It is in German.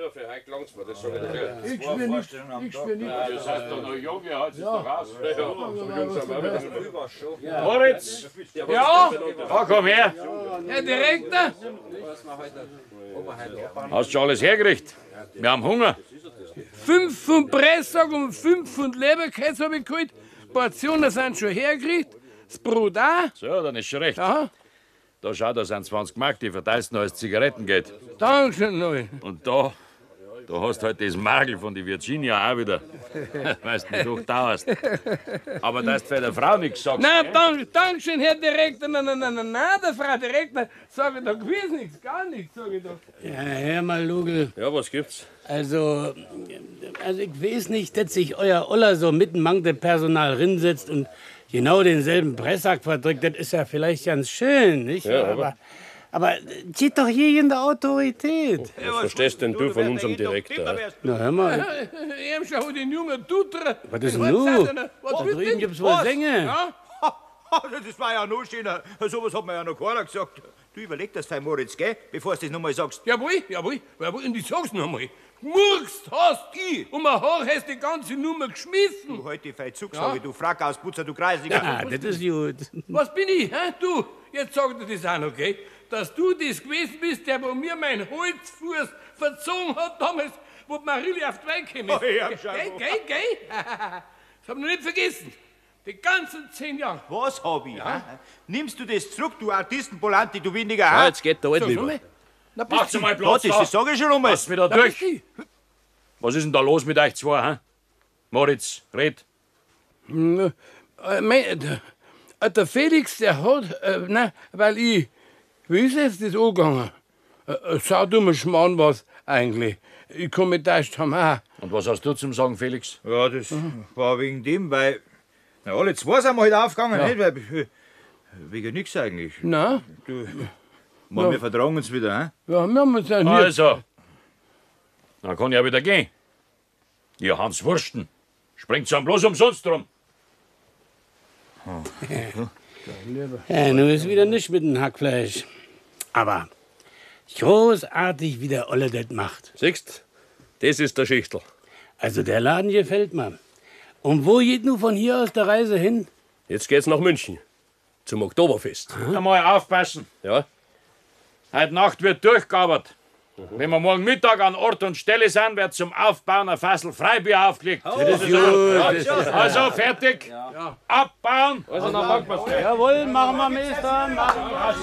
für heute langt's mir, das sag ich dir. Ich spür nicht. Ich spür nicht. Ihr seid doch noch jung, ihr haltet es doch aus. So jung sind wir wieder. Moritz! Ja? Da, komm her! Herr Direktor? Hast du schon alles hergerichtet? Wir haben Hunger. 5 Pfund Presssack und 5 Pfund Leberkäse habe ich geholt. Portionen sind schon hergerichtet. Das Brot auch. So, dann ist schon recht. Ja, Da schau, da sind 20 Mark, die verteilst noch als Zigarettengeld. Dankeschön, Neu. Und da hast du halt das Magel von die Virginia auch wieder. Weißt du, wie du dauerst. Aber dass du für der Frau nichts sagst. Nein, Dankeschön, Herr Direktor. Nein, der Frau Direktor sage ich da gewiss nichts, gar nichts, sage ich da. Ja, hör mal, Lugel. Ja, was gibt's? Also ich weiß nicht, dass sich euer Oller so mitten Mang dem Personal rinsetzt und genau denselben Presssack verdrückt. Das ist ja vielleicht ganz schön, nicht? Ja, aber geht doch hier in der Autorität. Was verstehst denn du von unserem Direktor? Na, hör mal. Eben schau den jungen Dutra. Was ist denn nun? Da drüben gibt's wohl Sänger. Ja? Das war ja noch schöner. So was hat mir ja noch keiner gesagt. Du überleg das fein, Moritz, gell? Bevor du das noch mal sagst. Jawohl. Und ich sag's noch mal. Murkst hast Ich? und mein Haar hast die ganze Nummer geschmissen. Du halt die fein Zugsage, du Frackausbutzer, du Kreislinger. Ah, das ist gut. Was bin ich, hä? Du, jetzt sag dir das auch noch, gell? Dass du das gewesen bist, der wo mir mein Holzfuß verzogen hat damals, wo die Marille auf die Welt gekommen ist. Oh, ja, schau mal. Gell? Das hab ich noch nicht vergessen. Die ganzen 10 Jahre. Was hab ich? Ja? Nimmst du das zurück, du Artistenpolanti, du windiger Ja, Hau? jetzt geht der Alte über. Macht's mal Ja, Platz das da. sag ich schon einmal. Lass wieder durch. Was ist denn da los mit euch zwei, hä? Moritz, red. Der Felix, der hat, weil wie ist jetzt das angegangen? Saudummer Schmarrn war's eigentlich. Ich kann mich täuscht haben auch. Und was hast du zum Sagen, Felix? Ja, das war wegen dem, weil... Na, alle zwei sind wir halt aufgegangen, nicht? Weil, wegen nix eigentlich. Na? Man, wir vertragen uns wieder, hä? Ja, wir haben uns ja hier. Also, dann kann ich ja wieder gehen. Ihr Hans Wursten, springt dann bloß umsonst drum. Ja, nun ist wieder nicht mit dem Hackfleisch. Aber großartig, wie der Olle das macht. Siehst, das ist der Schichtel. Also der Laden gefällt mir. Und wo geht nun von hier aus der Reise hin? Jetzt geht's nach München. Zum Oktoberfest. Mal aufpassen. Ja? Heute Nacht wird durchgearbeitet. Wenn wir morgen Mittag an Ort und Stelle sind, wird zum Aufbauen ein Fassel Freibier aufgelegt. Also fertig. Abbauen. Also, dann packen wir's. Jawohl, machen wir, Meister. Machen wir.